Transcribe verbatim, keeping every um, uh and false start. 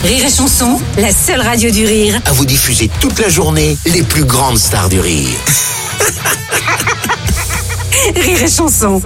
Rire et Chanson, la seule radio du rire. À vous diffuser toute la journée les plus grandes stars du rire. Rire et Chanson.